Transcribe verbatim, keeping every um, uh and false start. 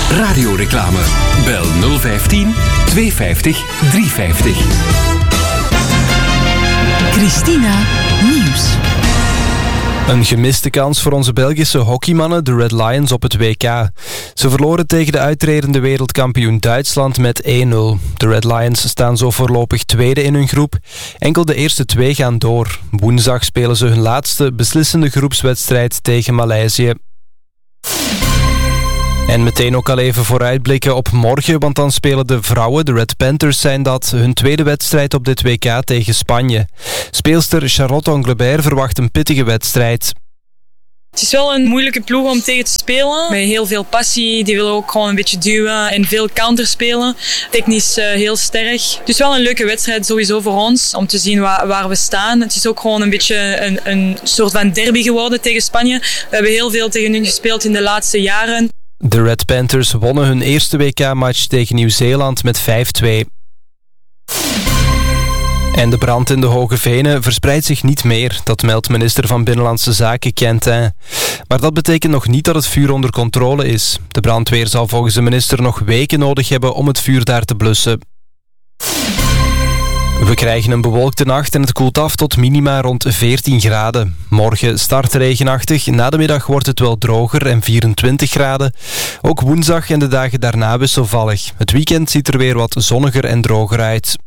Radioreclame. Bel nul vijftien tweehonderdvijftig driehonderdvijftig. Christina Nieuws. Een gemiste kans voor onze Belgische hockeymannen, de Red Lions, op het W K. Ze verloren tegen de uitredende wereldkampioen Duitsland met één nul. De Red Lions staan zo voorlopig tweede in hun groep. Enkel de eerste twee gaan door. Woensdag spelen ze hun laatste beslissende groepswedstrijd tegen Maleisië. En meteen ook al even vooruitblikken op morgen, want dan spelen de vrouwen, de Red Panthers zijn dat, hun tweede wedstrijd op dit W K tegen Spanje. Speelster Charlotte Anglebert verwacht een pittige wedstrijd. Het is wel een moeilijke ploeg om tegen te spelen. Met heel veel passie. Die willen ook gewoon een beetje duwen en veel counter spelen. Technisch uh, heel sterk. Dus wel een leuke wedstrijd sowieso voor ons. Om te zien waar, waar we staan. Het is ook gewoon een beetje een, een soort van derby geworden tegen Spanje. We hebben heel veel tegen hun gespeeld in de laatste jaren. De Red Panthers wonnen hun eerste W K-match tegen Nieuw-Zeeland met vijf twee. En de brand in de Hoge Venen verspreidt zich niet meer, dat meldt minister van Binnenlandse Zaken Quentin. Maar dat betekent nog niet dat het vuur onder controle is. De brandweer zal volgens de minister nog weken nodig hebben om het vuur daar te blussen. We krijgen een bewolkte nacht en het koelt af tot minima rond veertien graden. Morgen start regenachtig, na de middag wordt het wel droger en vierentwintig graden. Ook woensdag en de dagen daarna wisselvallig. Het weekend ziet er weer wat zonniger en droger uit.